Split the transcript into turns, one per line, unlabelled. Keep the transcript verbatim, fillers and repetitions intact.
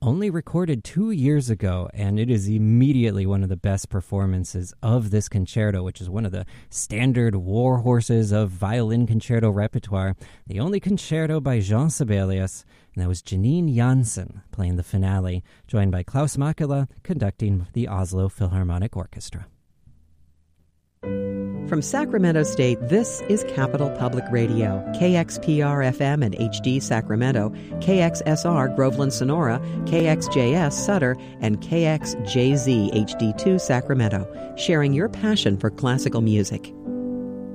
only recorded two years ago, and it is immediately one of the best performances of this concerto, which is one of the standard war horses of violin concerto repertoire. The only concerto by Jean Sibelius, and that was Janine Jansen playing the finale, joined by Klaus Makela conducting the Oslo Philharmonic Orchestra.
From Sacramento State, this is Capital Public Radio, K X P R F M and H D Sacramento, K X S R Groveland Sonora, K X J S Sutter, and K X J Z H D two Sacramento, sharing your passion for classical music.